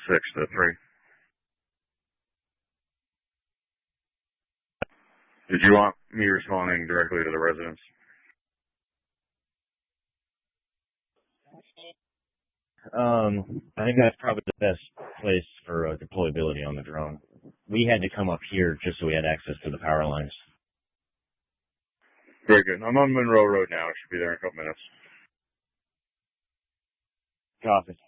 6 to 3. Did you want me responding directly to the residents? I think that's probably the best place for deployability on the drone. We had to come up here just so we had access to the power lines. Very good. I'm on Monroe Road now. I should be there in a couple minutes. Copy.